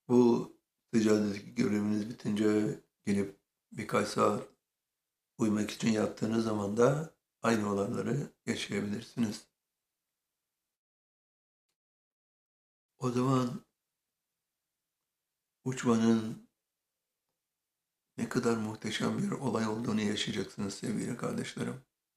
Bu ticaretteki göreviniz bitince gelip birkaç saat uyumak için yattığınız zaman da aynı olayları yaşayabilirsiniz. O zaman uçmanın ne kadar muhteşem bir olay olduğunu yaşayacaksınız sevgili kardeşlerim.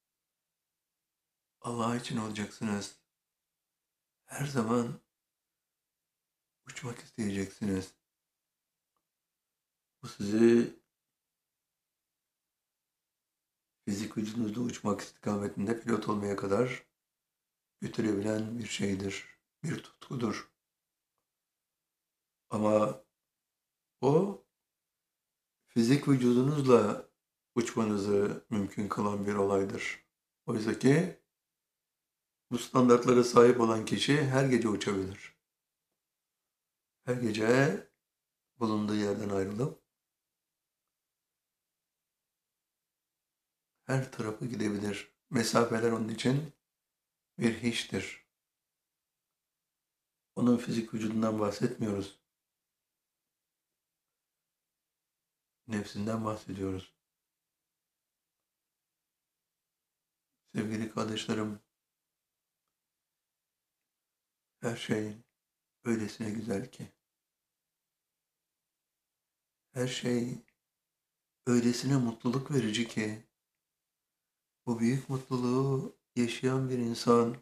Allah için olacaksınız. Her zaman uçmak isteyeceksiniz. Bu sizi fizik vücudunuzda uçmak istikametinde pilot olmaya kadar götürebilen bir şeydir, bir tutkudur. Ama o fizik vücudunuzla uçmanızı mümkün kılan bir olaydır. Oysa ki bu standartlara sahip olan kişi her gece uçabilir. Her gece bulunduğu yerden ayrılıp her tarafa gidebilir. Mesafeler onun için bir hiçtir. Onun fizik vücudundan bahsetmiyoruz. Nefsinden bahsediyoruz. Sevgili kardeşlerim, her şey öylesine güzel ki. Her şey öylesine mutluluk verici ki. Bu büyük mutluluğu yaşayan bir insan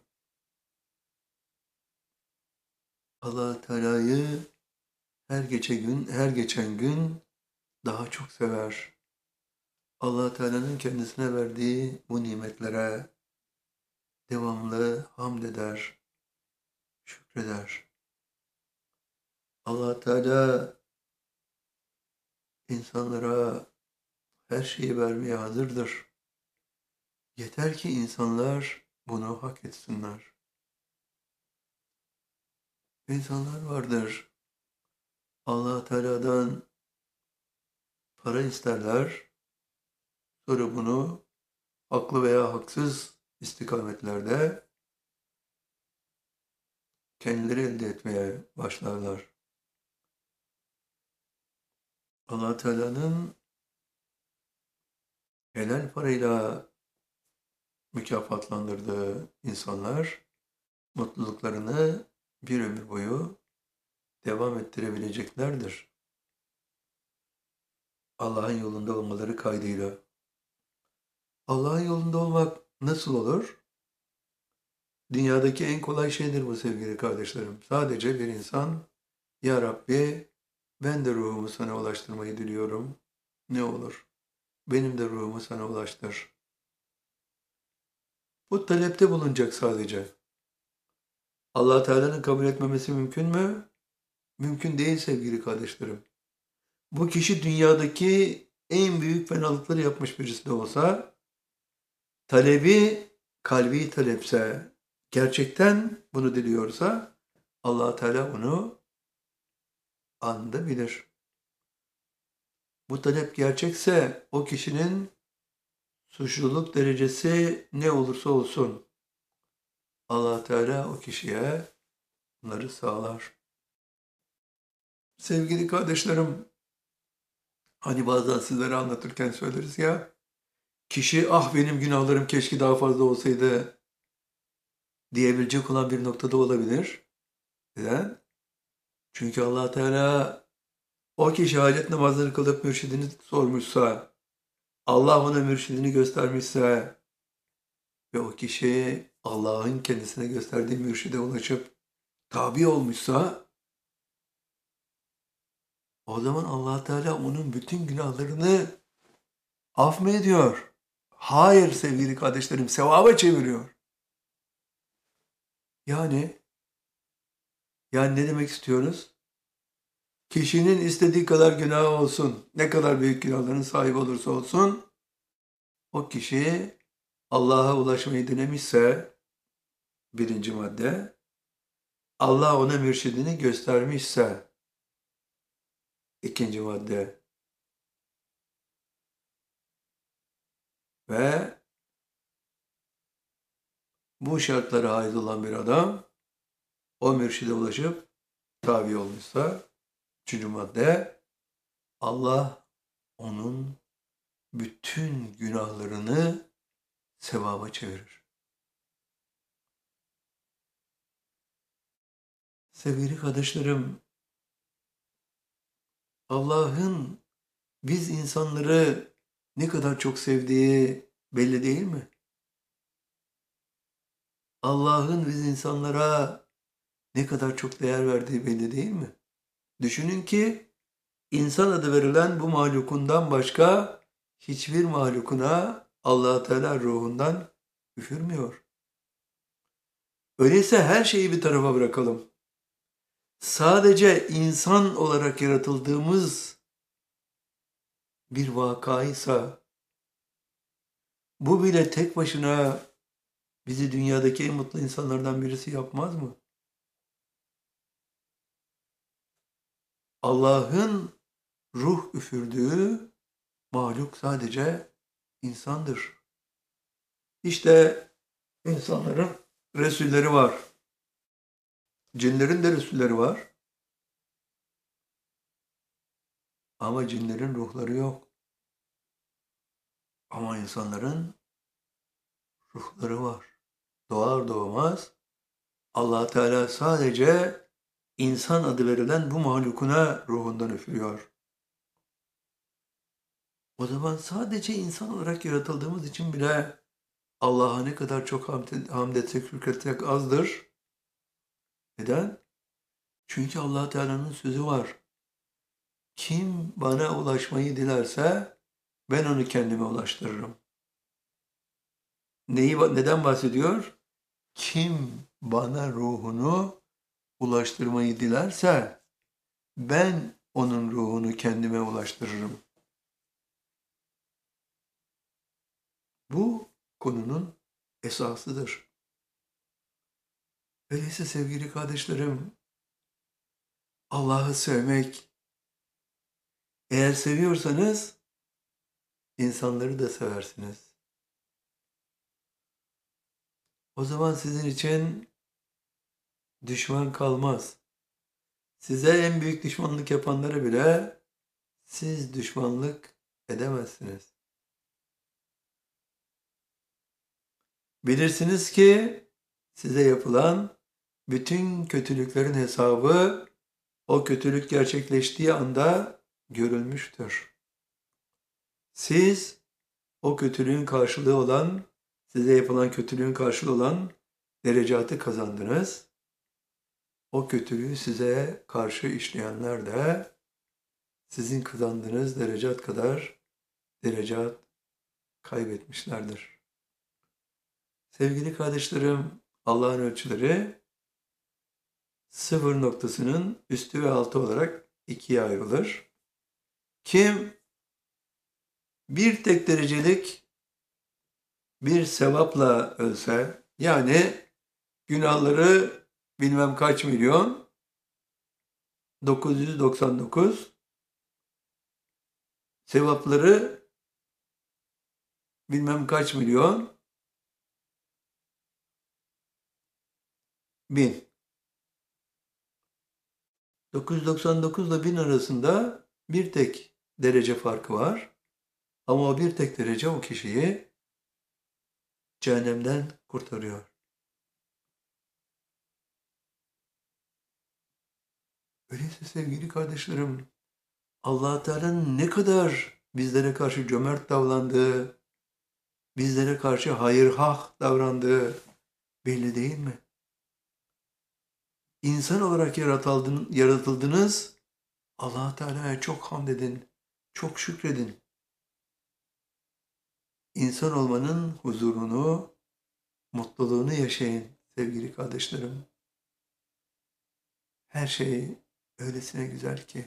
Allah Teala'yı her geçen gün daha çok sever. Allah Teala'nın kendisine verdiği bu nimetlere devamlı hamd eder, şükreder. Allah Teala insanlara her şeyi vermeye hazırdır. Yeter ki insanlar bunu hak etsinler. İnsanlar vardır. Allah Teala'dan para isterler. Sonra bunu haklı veya haksız istikametlerde kendileri elde etmeye başlarlar. Allah Teala'nın helal parayla mükafatlandırdığı insanlar mutluluklarını bir ömür boyu devam ettirebileceklerdir. Allah'ın yolunda olmaları kaydıyla. Allah'ın yolunda olmak nasıl olur? Dünyadaki en kolay şeydir bu sevgili kardeşlerim. Sadece bir insan, Ya Rabbi ben de ruhumu sana ulaştırmayı diliyorum. Ne olur? Benim de ruhumu sana ulaştır. Bu talepte bulunacak sadece. Allah Teala'nın kabul etmemesi mümkün mü? Mümkün değil sevgili kardeşlerim. Bu kişi dünyadaki en büyük fenalıkları yapmış birisi de olsa, talebi kalbi talepse, gerçekten bunu diliyorsa, Allah Teala onu anında bilir. Bu talep gerçekse o kişinin suçluluk derecesi ne olursa olsun Allah Teala o kişiye bunları sağlar. Sevgili kardeşlerim, hani bazen sizlere anlatırken söyleriz ya, kişi ah benim günahlarım keşke daha fazla olsaydı diyebilecek olan bir noktada olabilir. Neden? Çünkü Allah Teala o kişi hacet namazları kılıp mürşidini sormuşsa, Allah ona mürşidini göstermişse ve o kişi Allah'ın kendisine gösterdiği mürşide ulaşıp tabi olmuşsa, o zaman Allah Teala onun bütün günahlarını af mı ediyor? Hayır sevgili kardeşlerim, sevaba çeviriyor. Yani, yani ne demek istiyoruz? Kişinin istediği kadar günah olsun, ne kadar büyük günahların sahibi olursa olsun, o kişi Allah'a ulaşmayı denemişse, birinci madde, Allah ona mürşidini göstermişse, ikinci madde, ve bu şartlara ait olan bir adam, o mürşide ulaşıp tabi olmuşsa, Üçüncü madde, Allah onun bütün günahlarını sevaba çevirir. Sevgili kardeşlerim, Allah'ın biz insanları ne kadar çok sevdiği belli değil mi? Allah'ın biz insanlara ne kadar çok değer verdiği belli değil mi? Düşünün ki insan adı verilen bu mahlukundan başka hiçbir mahlukuna Allah Teala ruhundan üfürmüyor. Öyleyse her şeyi bir tarafa bırakalım. Sadece insan olarak yaratıldığımız bir vakaysa bu bile tek başına bizi dünyadaki en mutlu insanlardan birisi yapmaz mı? Allah'ın ruh üfürdüğü mahluk sadece insandır. İşte insanların resulleri var. Cinlerin de resulleri var. Ama cinlerin ruhları yok. Ama insanların ruhları var. Doğar doğmaz Allah Teala sadece insan adı verilen bu mahlukuna ruhundan üfürüyor. O zaman sadece insan olarak yaratıldığımız için bile Allah'a ne kadar çok hamd etsek, şükretsek azdır. Neden? Çünkü Allah Teala'nın sözü var. Kim bana ulaşmayı dilerse ben onu kendime ulaştırırım. Neden bahsediyor? Kim bana ruhunu ulaştırmayı dilerse ben onun ruhunu kendime ulaştırırım. Bu konunun esasıdır. Öyleyse sevgili kardeşlerim, Allah'ı sevmek, eğer seviyorsanız insanları da seversiniz. O zaman sizin için düşman kalmaz. Size en büyük düşmanlık yapanları bile siz düşmanlık edemezsiniz. Bilirsiniz ki size yapılan bütün kötülüklerin hesabı o kötülük gerçekleştiği anda görülmüştür. Siz o kötülüğün karşılığı olan, size yapılan kötülüğün karşılığı olan derecatı kazandınız. O kötülüğü size karşı işleyenler de sizin kazandığınız derecat kadar derecat kaybetmişlerdir. Sevgili kardeşlerim, Allah'ın ölçüleri sıfır noktasının üstü ve altı olarak ikiye ayrılır. Kim bir tek derecelik bir sevapla ölse, yani günahları bilmem kaç milyon, 999, sevapları bilmem kaç milyon, 1000. 999 ile 1000 arasında bir tek derece farkı var. Ama o bir tek derece o kişiyi cehennemden kurtarıyor. Öyleyse sevgili kardeşlerim, Allah Teala'nın ne kadar bizlere karşı cömert davrandığı, bizlere karşı hayırhah davrandığı belli değil mi? İnsan olarak yaratıldınız, Allah Teala'ya çok hamd edin, çok şükredin. İnsan olmanın huzurunu, mutluluğunu yaşayın sevgili kardeşlerim. Her şey öylesine güzel ki.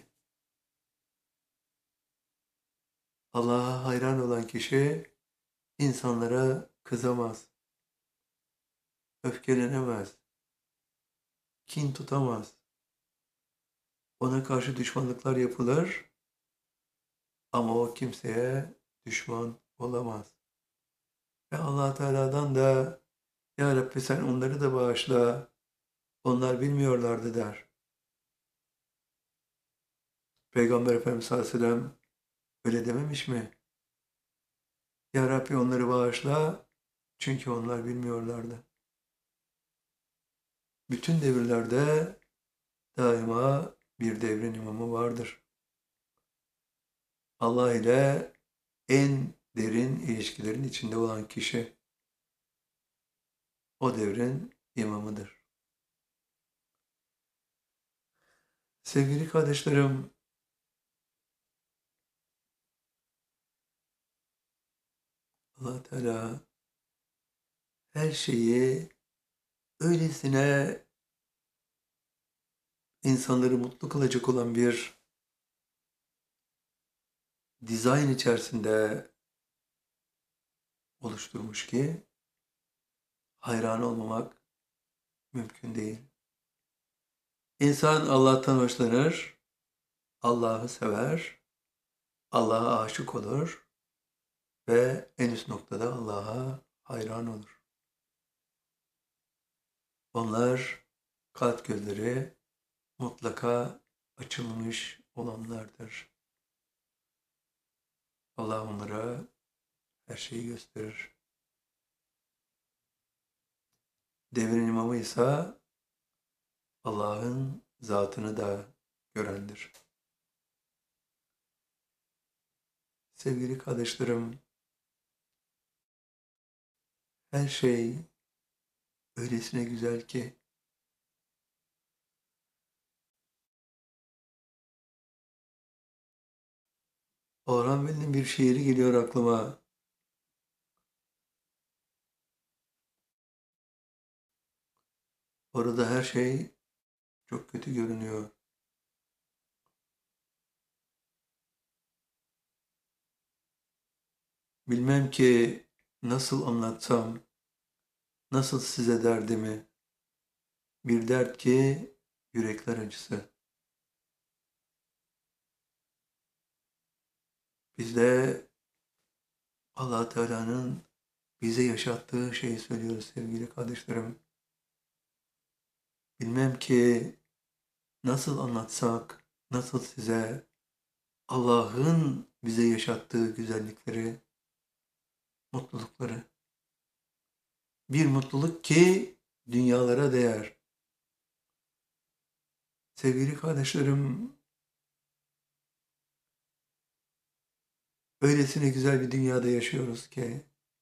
Allah'a hayran olan kişi insanlara kızamaz, öfkelenemez, kin tutamaz. Ona karşı düşmanlıklar yapılır ama o kimseye düşman olamaz. Ve Allah Teala'dan da Ya Rabbi sen onları da bağışla, onlar bilmiyorlardı der. Peygamber Efendimiz sallallahu aleyhi ve sellem öyle dememiş mi? Ya Rabbi onları bağışla çünkü onlar bilmiyorlardı. Bütün devirlerde daima bir devrin imamı vardır. Allah ile en derin ilişkilerin içinde olan kişi o devrin imamıdır. Sevgili kardeşlerim, Allah Teala her şeyi öylesine insanları mutlu kılacak olan bir dizayn içerisinde oluşturmuş ki hayran olmamak mümkün değil. İnsan Allah'tan hoşlanır, Allah'ı sever, Allah'a aşık olur ve en üst noktada Allah'a hayran olur. Onlar kalp gözleri mutlaka açılmış olanlardır. Allah onlara her şeyi gösterir. Devrin imamı ise Allah'ın zatını da görendir. Sevgili kardeşlerim, her şey öylesine güzel ki Orhan Veli'nin bir şiiri geliyor aklıma. Orada her şey çok kötü görünüyor. Bilmem ki nasıl anlatsam, nasıl size derdimi. Bir dert ki yürekler acısı. Biz de Allah Teala'nın bize yaşattığı şeyi söylüyoruz sevgili kardeşlerim. Bilmem ki nasıl anlatsak, nasıl size Allah'ın bize yaşattığı güzellikleri, mutlulukları. Bir mutluluk ki dünyalara değer. Sevgili kardeşlerim, öylesine güzel bir dünyada yaşıyoruz ki,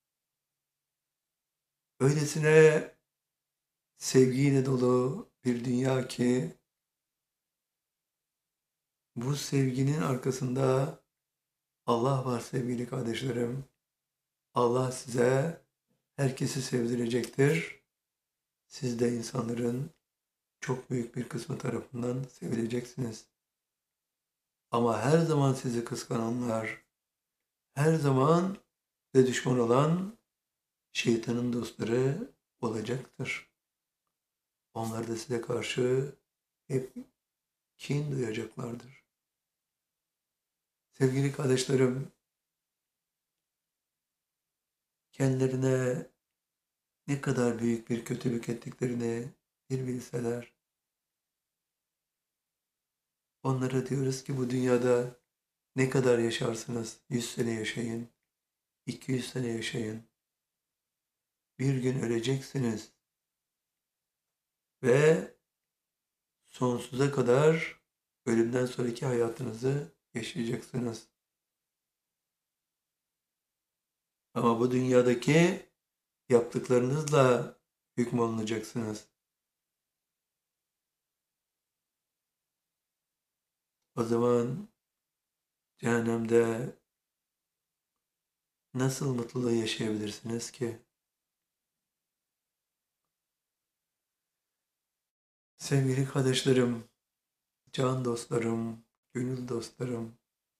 öylesine sevgiyle dolu bir dünya ki, bu sevginin arkasında Allah var sevgili kardeşlerim. Allah size herkesi sevdirecektir. Siz de insanların çok büyük bir kısmı tarafından sevileceksiniz. Ama her zaman sizi kıskananlar, her zaman size düşman olan şeytanın dostları olacaktır. Onlar da size karşı hep kin duyacaklardır. Sevgili kardeşlerim, kendilerine ne kadar büyük bir kötülük ettiklerini bir bilseler, onlara diyoruz ki bu dünyada ne kadar yaşarsınız? 100 sene yaşayın, 200 sene yaşayın. Bir gün öleceksiniz ve sonsuza kadar ölümden sonraki hayatınızı yaşayacaksınız. Ama bu dünyadaki yaptıklarınızla hükmolunacaksınız. O zaman cehennemde nasıl mutluluğu yaşayabilirsiniz ki? Sevgili kardeşlerim, can dostlarım, gönül dostlarım,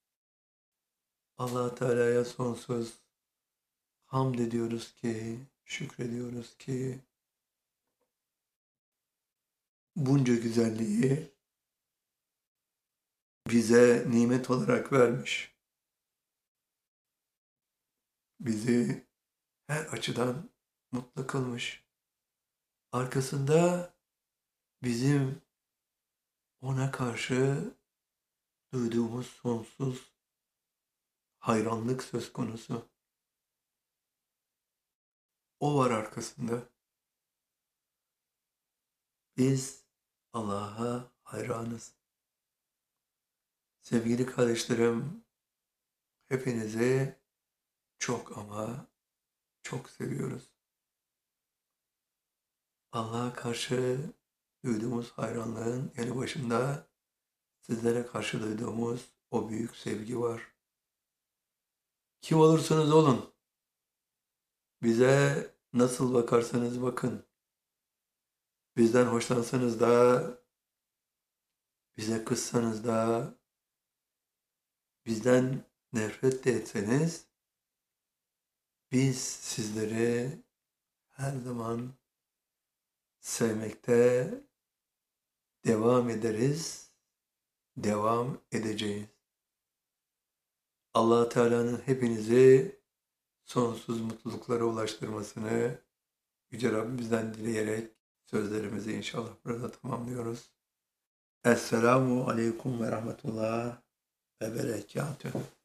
Allah Teala'ya sonsuz hamd ediyoruz ki, şükrediyoruz ki bunca güzelliği bize nimet olarak vermiş. Bizi her açıdan mutlu kılmış. Arkasında bizim ona karşı duyduğumuz sonsuz hayranlık söz konusu. O var arkasında. Biz Allah'a hayranız. Sevgili kardeşlerim, hepinizi çok ama çok seviyoruz. Allah'a karşı duyduğumuz hayranlığın yanı başında sizlere karşı duyduğumuz o büyük sevgi var. Kim olursanız olun, bize nasıl bakarsanız bakın, bizden hoşlansanız da, bize kızsanız da, bizden nefret de etseniz, biz sizleri her zaman sevmekte devam ederiz, devam edeceğiz. Allah Teala'nın hepinizi sonsuz mutluluklara ulaştırmasını Yüce Rabbimizden dileyerek sözlerimizi inşallah burada tamamlıyoruz. Esselamu Aleyküm ve Rahmetullah ve Berekatuhu.